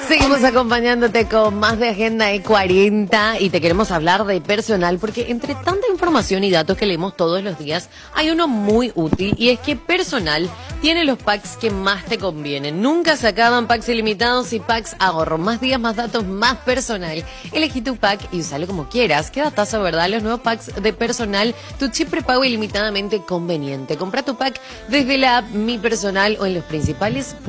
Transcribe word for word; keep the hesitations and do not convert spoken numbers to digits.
Seguimos acompañándote con más de Agenda E cuarenta y te queremos hablar de personal porque entre tanta información y datos que leemos todos los días hay uno muy útil y es que Personal tiene los packs que más te convienen. Nunca se acaban packs ilimitados y packs ahorro. Más días, más datos, más personal. Elegí tu pack y usalo como quieras. Qué datazo, ¿verdad? Los nuevos packs de Personal, tu chip prepago ilimitadamente conveniente. Compra tu pack desde la app Mi Personal o en los principales